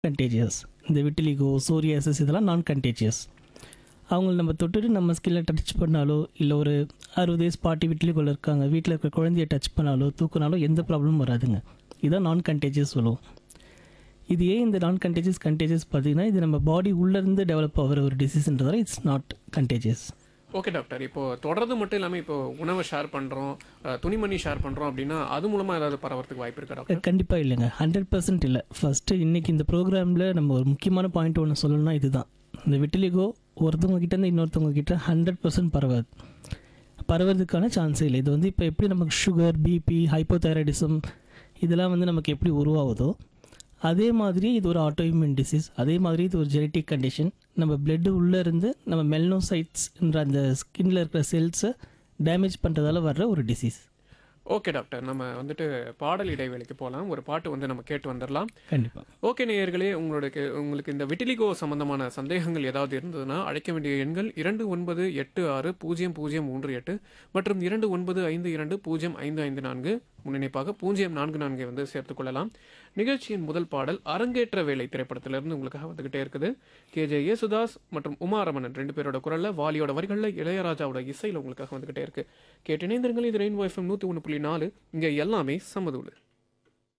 Contagious. இந்த vitiligo, psoriasis இதெல்லாம் நான் கண்டேஜியஸ். அவங்கள நம்ம தொட்டுட்டு நம்ம ஸ்கில்லை டச் பண்ணாலோ, இல்லை ஒரு 60 வயசு பாட்டி விட்டிலிகோல இருக்காங்க, வீட்டில் இருக்கிற குழந்தைய டச் பண்ணாலோ தூக்குனாலோ எந்த ப்ராப்ளமும் வராதுங்க. இதான் நான் கண்டேஜியஸ் சொல்லுவோம். இது ஏன் இந்த நான் கண்டேஜியஸ் பார்த்தீங்கன்னா, இது நம்ம பாடி உள்ளேருந்து டெவலப் ஆகிற ஒரு டிசீஸ்ன்றதால it's not contagious. Okay doctor, இப்போ தொடர்றது மட்டும் இல்லாமல் இப்போ உணவை ஷேர் பண்ணுறோம், துணிமணி ஷேர் பண்ணுறோம் அப்படின்னா அது மூலமாக ஏதாவது பரவறதுக்கு வாய்ப்பு இருக்கா டாக்டர்? கண்டிப்பாக இல்லைங்க, 100% இல்லை. ஃபஸ்ட்டு இன்றைக்கி இந்த ப்ரோக்ராமில் நம்ம ஒரு முக்கியமான பாயிண்ட் ஒன்று சொல்லணும்னா இதுதான். இந்த விட்டிலிகோ ஒருத்தவங்க கிட்டேருந்து இன்னொருத்தவங்க கிட்ட 100% பரவாது. பரவறதுக்கான சான்ஸே இல்லை. இது இப்போ எப்படி நமக்கு சுகர், பிபி, ஹைப்போதைராய்டிசம் இதெல்லாம் நமக்கு எப்படி உருவாகுதோ அதே மாதிரி இது ஒரு ஆட்டோஇம்யூன் டிசீஸ். அதே மாதிரி இது ஒரு ஜெனட்டிக் கண்டிஷன். நம்ம பிளட்டு உள்ளே இருந்து நம்ம மெலனோசைட்ஸ்ன்ற அந்த ஸ்கின்ல இருக்கிற செல்ஸை டேமேஜ் பண்ணுறதால வர்ற ஒரு டிசீஸ். ஓகே டாக்டர், நம்ம பாடல் இடைவேளைக்கு போகலாம். ஒரு பாட்டு நம்ம கேட்டு வந்துடலாம். கண்டிப்பாக. ஓகே நேயர்களே, உங்களுக்கு இந்த விட்டிலிகோ சம்பந்தமான சந்தேகங்கள் ஏதாவது இருந்ததுன்னா அழைக்க வேண்டிய எண்கள் 29860038 மற்றும் 29520554, முன்னிணைப்பாக 044 சேர்த்துக்கொள்ளலாம். நிகழ்ச்சியின் முதல் பாடல் அரங்கேற்ற வேலை திரைப்படத்திலிருந்து உங்களுக்காக வந்துகிட்டே இருக்குது. KJ யேசுதாஸ் மற்றும் உமாரமணன் 2 பேரோட குரல்ல, வாலியோட வரிகளில், இளையராஜாவோட இசையில் உங்களுக்காக வந்துகிட்டே இருக்கு. கேட்டு இணைந்திருங்கள். இது ரெயின்போ FM 101.4. இங்கே எல்லாமே சமதூளு.